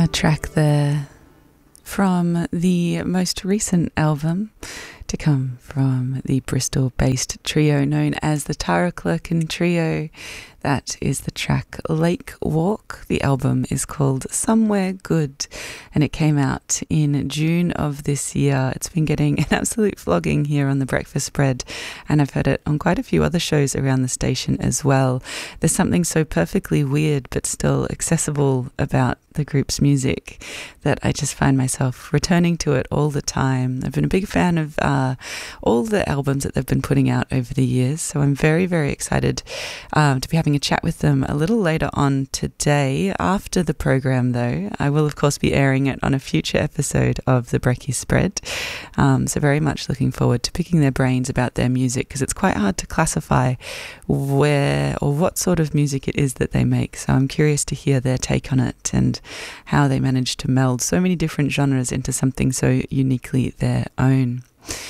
A track there from the most recent album to come from the Bristol-based trio known as the Tara Clerkin Trio. That is the track Lake Walk. The album is called Somewhere Good, and it came out in June of this year. It's been getting an absolute flogging here on The Breakfast Spread, and I've heard it on quite a few other shows around the station as well. There's something so perfectly weird but still accessible about the group's music that I just find myself returning to it all the time. I've been a big fan of all the albums that they've been putting out over the years, so I'm very, very excited to be having a chat with them a little later on today. After the program, though, I will of course be airing it on a future episode of the Brekkie Spread, so very much looking forward to picking their brains about their music, because it's quite hard to classify where or what sort of music it is that they make. So I'm curious to hear their take on it and how they manage to meld so many different genres into something so uniquely their own.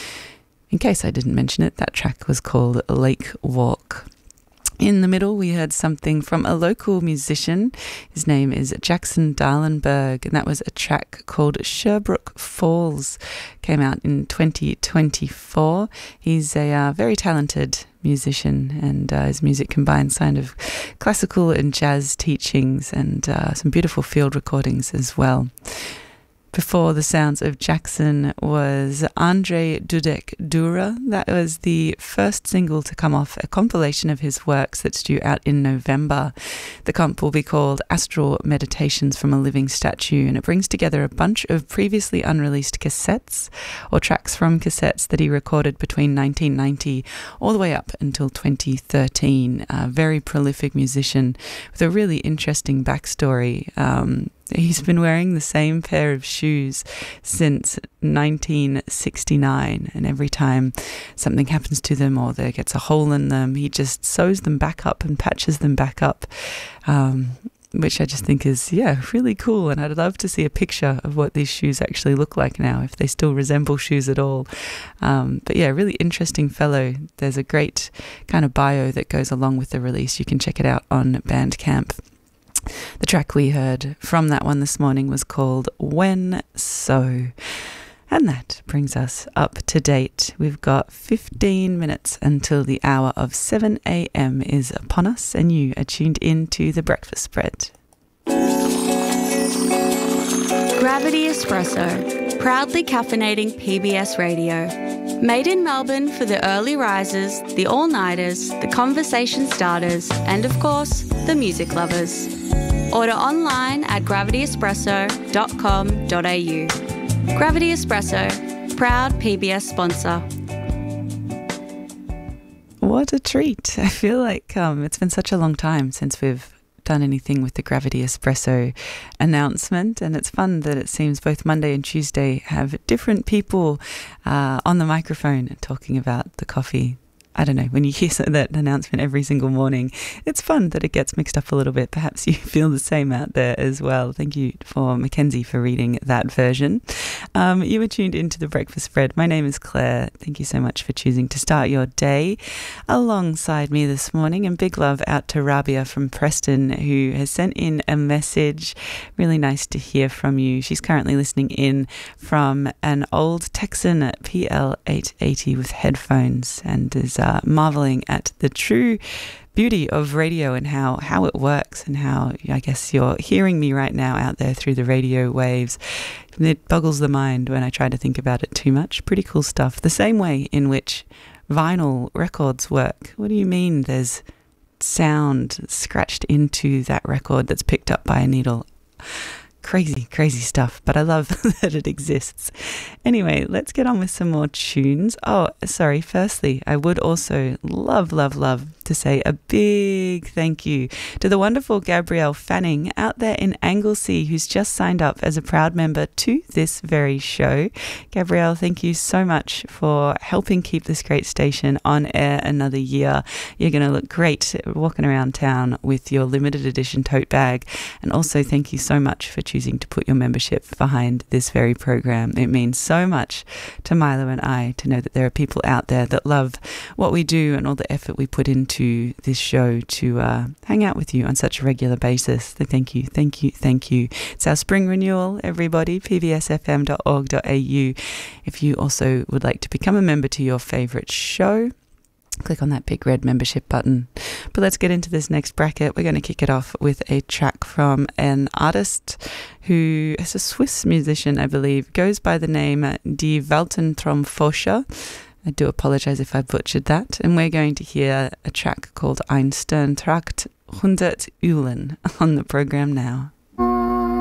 In case I didn't mention it, that track was called Lake Walk. In the middle, we heard something from a local musician. His name is Jackson Darlenberg, and that was a track called Sherbrooke Falls. Came out in 2024. He's a very talented musician, and his music combines kind of classical and jazz teachings and some beautiful field recordings as well. Before the sounds of Jackson was Andre Dudek Dura. That was the first single to come off a compilation of his works that's due out in November. The comp will be called Astral Meditations from a Living Statue, and it brings together a bunch of previously unreleased cassettes or tracks from cassettes that he recorded between 1990 all the way up until 2013. A very prolific musician with a really interesting backstory. He's been wearing the same pair of shoes since 1969, and every time something happens to them or there gets a hole in them, he just sews them back up and patches them back up, which I just think is, really cool. And I'd love to see a picture of what these shoes actually look like now, if they still resemble shoes at all. But really interesting fellow. There's a great kind of bio that goes along with the release. You can check it out on Bandcamp. The track we heard from that one this morning was called When So. And that brings us up to date. We've got 15 minutes until the hour of 7 a.m. is upon us, and you are tuned in to The Breakfast Spread. Gravity Espresso, proudly caffeinating PBS Radio. Made in Melbourne for the early risers, the all-nighters, the conversation starters, and of course, the music lovers. Order online at gravityespresso.com.au. Gravity Espresso, proud PBS sponsor. What a treat. I feel like it's been such a long time since we've done anything with the Gravity Espresso announcement, and it's fun that it seems both Monday and Tuesday have different people on the microphone talking about the coffee. I don't know, when you hear that announcement every single morning, it's fun that it gets mixed up a little bit. Perhaps you feel the same out there as well. Thank you for Mackenzie for reading that version. You were tuned into The Breakfast Spread. My name is Claire. Thank you so much for choosing to start your day alongside me this morning. And big love out to Rabia from Preston, who has sent in a message. Really nice to hear from you. She's currently listening in from an old Texan PL880 with headphones, and is marveling at the true beauty of radio and how it works, and how I guess you're hearing me right now out there through the radio waves. It boggles the mind when I try to think about it too much. Pretty cool stuff. The same way in which vinyl records work. What do you mean there's sound scratched into that record that's picked up by a needle? Crazy, crazy stuff, but I love that it exists. Anyway, let's get on with some more tunes. Oh, sorry, firstly, I would also love to say a big thank you to the wonderful Gabrielle Fanning out there in Anglesea, who's just signed up as a proud member to this very show. Gabrielle, thank you so much for helping keep this great station on air another year. You're going to look great walking around town with your limited edition tote bag. And also thank you so much for choosing choosing to put your membership behind this very program. It means so much to Milo and I to know that there are people out there that love what we do and all the effort we put into this show to hang out with you on such a regular basis. So thank you, thank you, thank you. It's our spring renewal, everybody, pbsfm.org.au. If you also would like to become a member to your favourite show, click on that big red membership button. But let's get into this next bracket. We're going to kick it off with a track from an artist who is a Swiss musician, I believe, goes by the name Die Weltentraumforscher. I do apologise if I butchered that. And we're going to hear a track called Ein Sterntracht 100 Ulen on the programme now.